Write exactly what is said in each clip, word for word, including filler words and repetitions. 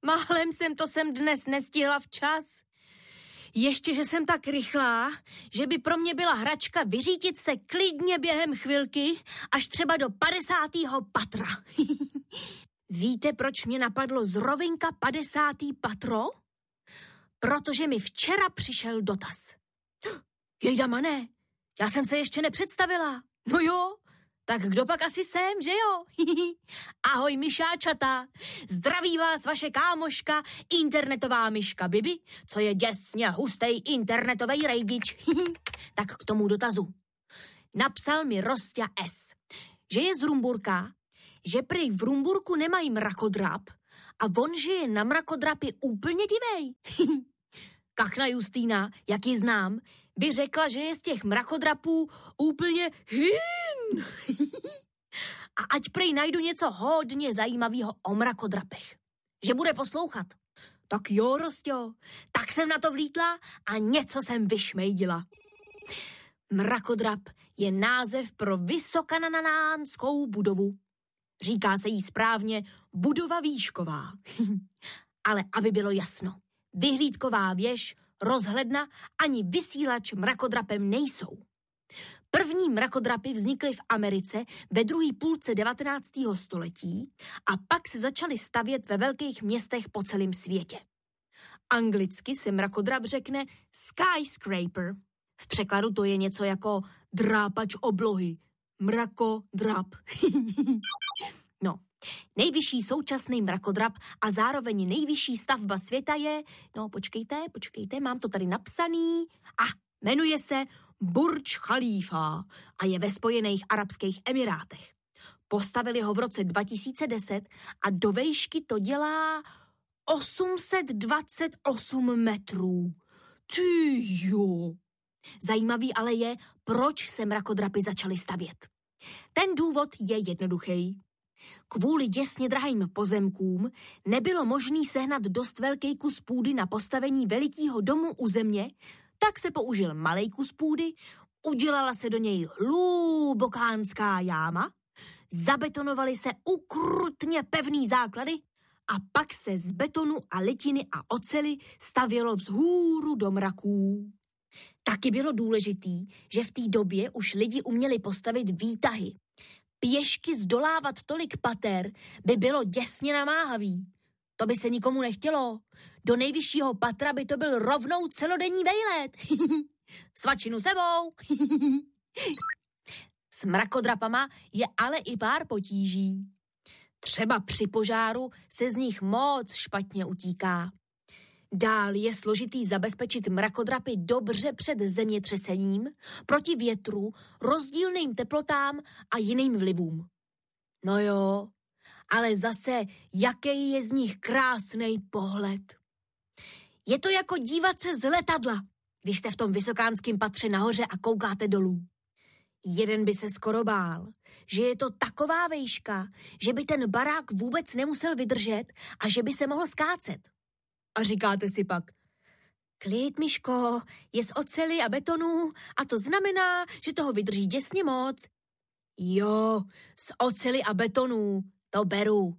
Málem jsem to sem dnes nestihla včas. Ještě, že jsem tak rychlá, že by pro mě byla hračka vyřítit se klidně během chvilky až třeba do padesátého patra. Víte, proč mě napadlo zrovna padesátý patro? Protože mi včera přišel dotaz. Jejda mané, já jsem se ještě nepředstavila. No jo, tak kdo pak asi jsem, že jo? Ahoj myšáčata, zdraví vás vaše kámoška, internetová myška Bibi, co je děsně hustej internetovej rejdič. Tak k tomu dotazu. Napsal mi Rostia S., že je z Rumburka, že prej v Rumburku nemají mrakodrap a on, že je na mrakodrapy úplně divej. Kachna Justýna, jak ji znám, by řekla, že je z těch mrakodrapů úplně hin. A ať prej najdu něco hodně zajímavého o mrakodrapech. Že bude poslouchat. Tak jo, Rostio, tak jsem na to vlítla a něco jsem vyšmejdila. Mrakodrap je název pro vysokananánskou budovu. Říká se jí správně budova výšková. Ale aby bylo jasno, vyhlídková věž, rozhledna ani vysílač mrakodrapem nejsou. První mrakodrapy vznikly v Americe ve druhé půlce devatenáctého století a pak se začaly stavět ve velkých městech po celém světě. Anglicky se mrakodrap řekne skyscraper. V překladu to je něco jako drápač oblohy. Mrakodrap. No, nejvyšší současný mrakodrap a zároveň nejvyšší stavba světa je, no počkejte, počkejte, mám to tady napsaný, a ah, jmenuje se Burj Khalifa a je ve Spojených arabských emirátech. Postavili ho v roce dva tisíce deset a do vejšky to dělá osm set dvacet osm metrů. Ty jo. Zajímavý ale je, proč se mrakodrapy začaly stavět. Ten důvod je jednoduchý. Kvůli děsně drahým pozemkům nebylo možné sehnat dost velký kus půdy na postavení velikého domu u země, tak se použil malej kus půdy, udělala se do něj hlubokánská jáma, zabetonovaly se ukrutně pevný základy a pak se z betonu a litiny a oceli stavělo vzhůru do mraků. Taky bylo důležitý, že v té době už lidi uměli postavit výtahy. Pěšky zdolávat tolik pater by bylo děsně namáhavý. To by se nikomu nechtělo. Do nejvyššího patra by to byl rovnou celodenní vejlet. Svačinu sebou. S mrakodrapama je ale i pár potíží. Třeba při požáru se z nich moc špatně utíká. Dál je složitý zabezpečit mrakodrapy dobře před zemětřesením, proti větru, rozdílným teplotám a jiným vlivům. No jo, ale zase, jaký je z nich krásný pohled. Je to jako dívat se z letadla, když jste v tom vysokánském patře nahoře a koukáte dolů. Jeden by se skoro bál, že je to taková vejška, že by ten barák vůbec nemusel vydržet a že by se mohl skácet. A říkáte si pak, klid, Myško, je z oceli a betonu a to znamená, že toho vydrží děsně moc. Jo, z oceli a betonu, to beru.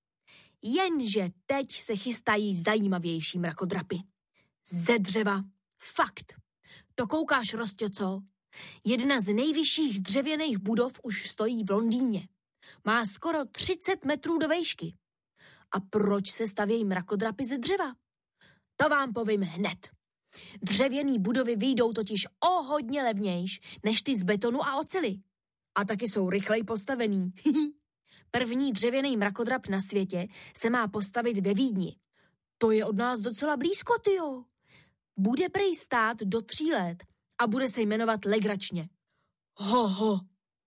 Jenže teď se chystají zajímavější mrakodrapy. Ze dřeva, fakt. To koukáš, Rostě, co? Jedna z nejvyšších dřevěných budov už stojí v Londýně. Má skoro třicet metrů do vejšky. A proč se stavějí mrakodrapy ze dřeva? To vám povím hned. Dřevěný budovy vyjdou totiž o hodně levnějš než ty z betonu a oceli. A taky jsou rychleji postavený. První dřevěný mrakodrap na světě se má postavit ve Vídni. To je od nás docela blízko, tyjo. Bude prej stát do tří let a bude se jmenovat legračně. Ho, ho.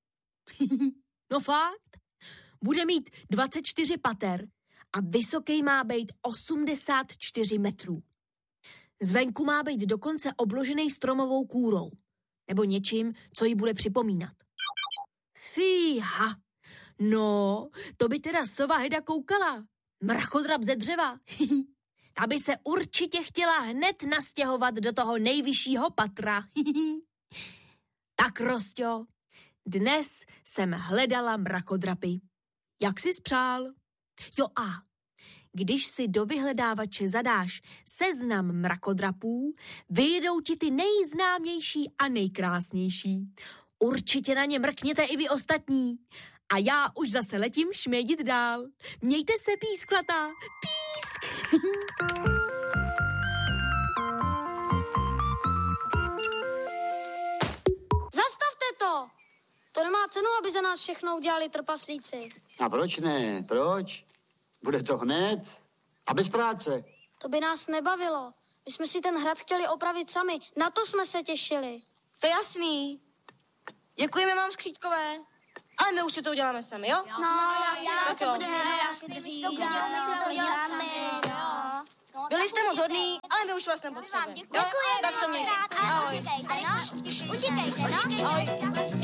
No fakt. Bude mít dvacet čtyři pater a vysoký má být osmdesát čtyři metrů. Zvenku má být dokonce obložený stromovou kůrou, nebo něčím, co jí bude připomínat. Fíha, no, to by teda sova Heda koukala. Mrakodrap ze dřeva. Ta by se určitě chtěla hned nastěhovat do toho nejvyššího patra. Tak, Rostio, dnes jsem hledala mrakodrapy. Jak jsi spřál? Jo a, Když si do vyhledávače zadáš seznam mrakodrapů, vyjdou ti ty nejznámější a nejkrásnější. Určitě na ně mrkněte i vy ostatní. A já už zase letím šmědit dál. Mějte se, písklatá. Písk! Zastavte to! To nemá cenu, aby za nás všechno udělali trpaslíci. A proč ne? Proč? Bude to hned a bez práce. To by nás nebavilo. My jsme si ten hrad chtěli opravit sami. Na to jsme se těšili. To je jasný. Děkujeme vám, Skřítkové. Ale my už si to uděláme sami, jo? No, tak jo. Byli jste moc hodný, ale my už vás nepotřebujeme. Jo? Tak se mějte. Ahoj. Utíkejte, no. Ahoj.